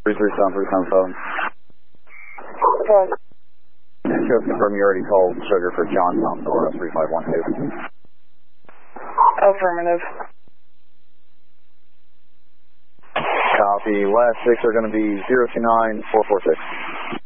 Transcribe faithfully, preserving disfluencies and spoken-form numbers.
three three seven three seven seven. Five. Just confirm you already called Sugar for John Thompson, Florida three five one two. Affirmative. Copy. Last six are going to be zero two nine four four six.